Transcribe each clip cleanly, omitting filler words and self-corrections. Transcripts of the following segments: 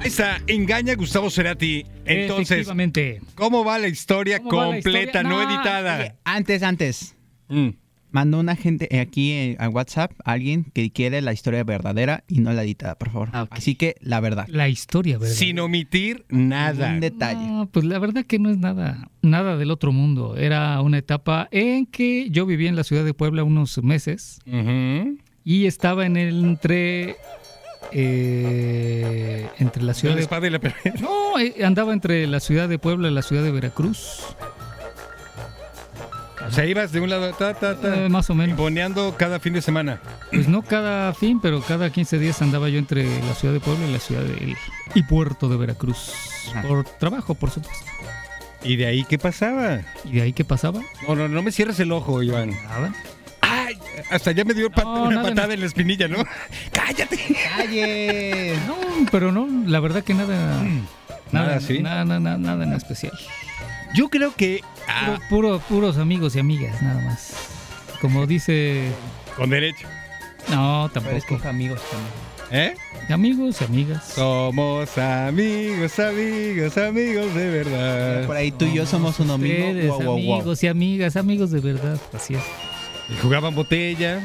Ahí está, engaña a Gustavo Cerati. Entonces, efectivamente. ¿cómo va la historia completa, no No. editada? Oye, antes. Mm. Mandó una gente aquí a WhatsApp, alguien que quiere la historia verdadera y no la editada, por favor. Ah, ok. Así que la verdad. La historia, ¿verdad? Sin omitir nada. Un detalle. No, pues la verdad que no es nada del otro mundo. Era una etapa en que yo vivía en la ciudad de Puebla unos meses Ujú. y estaba entre la ciudad La de... espada y la pared. No, andaba entre la ciudad de Puebla y la ciudad de Veracruz. O sea, ibas de un lado, Más o menos. Imponeando cada fin de semana. Pues no cada fin, pero cada 15 días andaba yo entre la ciudad de Puebla y la ciudad y puerto de Veracruz. Ajá. Por trabajo, por supuesto. ¿Y de ahí qué pasaba? ¿Y de ahí qué pasaba? No me cierres el ojo, Iván. Nada. ¡Ay! Hasta ya me dio No, una nada, patada no. en la espinilla, ¿no? ¡Cállate! ¡Calle! No, pero no, la verdad que nada. Nada, ¿sí? Nada en especial. Yo creo que... Puros amigos y amigas, nada más. Como dice. con derecho. No, Pero es que tampoco. fue amigos también. ¿Eh? Amigos y amigas. Somos amigos de verdad. Por ahí tú y yo somos uno mismo. Ustedes, Wow, wow, wow. amigos y amigas, amigos de verdad. Así es. Y jugaban botella.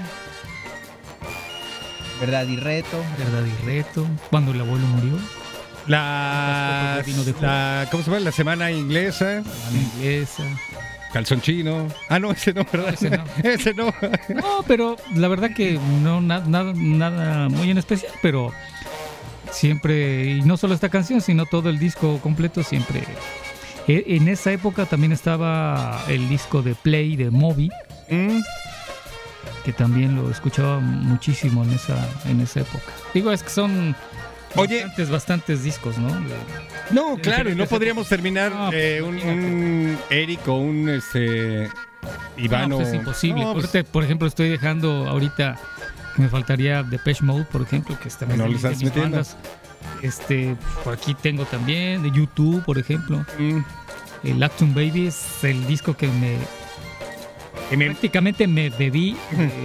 Verdad y reto. Verdad y reto. Cuando el abuelo murió. La, Las copas de vino de ¿cómo se llama? La semana inglesa. La inglesa. Calzón chino. Ah, no, ese no, ¿verdad? Ese no. Ese no. No, pero la verdad que no nada muy en especial, pero siempre, y no solo esta canción, sino todo el disco completo siempre. En esa época también estaba el disco de Play de Moby, Mm. que también lo escuchaba muchísimo en esa época. Digo, es que son Oye. bastantes discos, ¿no? No, claro, y no podríamos terminar No, un Eric o un Iván No, o... pues es imposible. No, pues, Por ejemplo, estoy dejando ahorita, me faltaría Depeche Mode, por ejemplo, que está No le estás metiendo. Por aquí tengo también de YouTube, por ejemplo. mm, El Acton Baby es el disco que prácticamente me bebí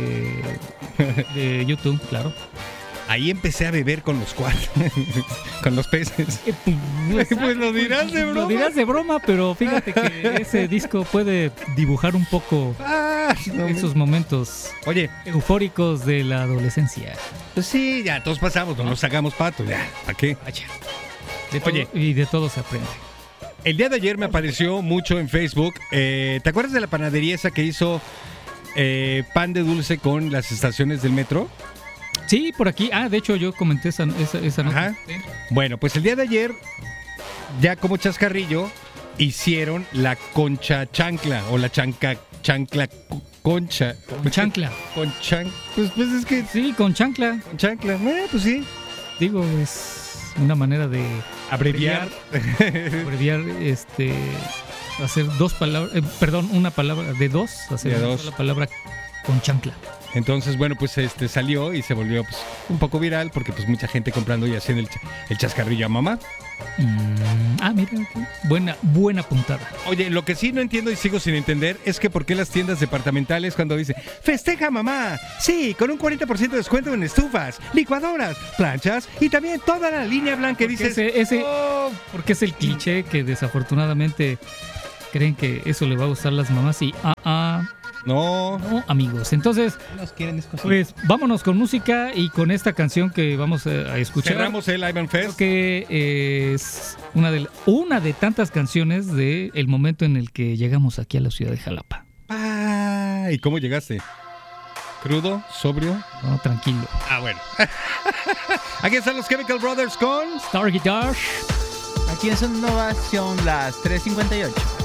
de YouTube, claro. ahí empecé a beber con los cuatro, con los peces. Pues lo dirás de broma. Lo dirás de broma, pero fíjate que ese disco puede dibujar un poco Ah, no, esos momentos Oye, eufóricos de la adolescencia. pues sí, ya todos pasamos, no nos hagamos patos, ya, ¿para qué? Vaya. Oye. Y de todo se aprende. El día de ayer me apareció mucho en Facebook. ¿Te acuerdas de la panadería esa que hizo pan de dulce con las estaciones del metro? Sí, por aquí. De hecho, yo comenté esa nota. Ajá. Sí. Bueno, pues el día de ayer, ya como chascarrillo, hicieron la concha chancla o la chancla concha. Con chancla. Con pues es que Sí, con chancla. con chancla, pues sí. Digo, es una manera de Abreviar. hacer dos palabras, una palabra de dos, hacer De una dos. sola palabra con chancla. Entonces, bueno, pues salió y se volvió pues, un poco viral porque pues mucha gente comprando y haciendo el chascarrillo a mamá. Mira, buena puntada. Oye, lo que sí no entiendo y sigo sin entender es que por qué las tiendas departamentales cuando dice festeja mamá, sí, con un 40% de descuento en estufas, licuadoras, planchas y también toda la línea blanca que Porque dices, porque es el cliché que desafortunadamente creen que eso le va a gustar a las mamás y no, no, amigos. Entonces, Nos quieren escoger. pues vámonos con música y con esta canción que vamos a escuchar. cerramos el Ivan Creo Fest. que es una de tantas canciones de el momento en el que llegamos aquí a la ciudad de Jalapa. ¿Y cómo llegaste? ¿Crudo? ¿Sobrio? No, tranquilo. Bueno. Aquí están los Chemical Brothers con... Star Guitar. Aquí en Innovación las 3:58.